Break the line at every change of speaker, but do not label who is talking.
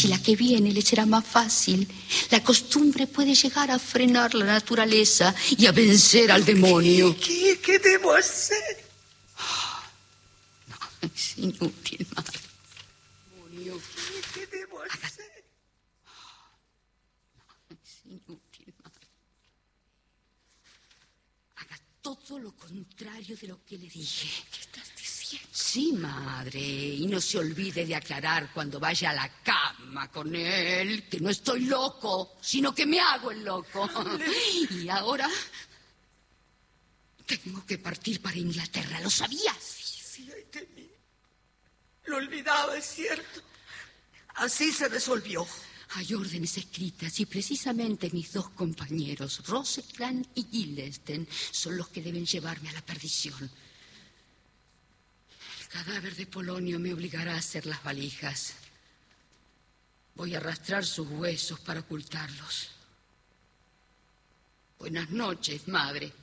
Si la que viene le será más fácil. La costumbre puede llegar a frenar la naturaleza y a vencer al demonio.
¿Qué debo hacer?
No, es inútil, madre. Demonio.
¿Qué debo hacer?
No, es inútil, madre. Haga todo lo contrario de lo que le dije.
¿Qué estás diciendo?
Sí, madre, y no se olvide de aclarar cuando vaya a la cama con él que no estoy loco, sino que me hago el loco. Y ahora tengo que partir para Inglaterra, ¿lo sabías?
Sí, ay de mí. Lo olvidaba, es cierto. Así se resolvió.
Hay órdenes escritas y precisamente mis dos compañeros, Rosecrans y Guildenstern, son los que deben llevarme a la perdición. El cadáver de Polonio me obligará a hacer las valijas. Voy a arrastrar sus huesos para ocultarlos. Buenas noches, madre.